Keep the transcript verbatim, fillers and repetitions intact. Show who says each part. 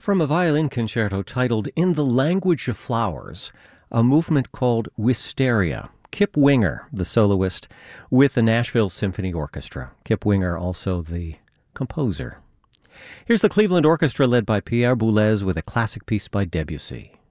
Speaker 1: From a violin concerto titled In the Language of Flowers, a movement called Wisteria. Kip Winger, the soloist, with the Nashville Symphony Orchestra. Kip Winger, also the composer. Here's the Cleveland Orchestra led by Pierre Boulez with a classic piece by Debussy.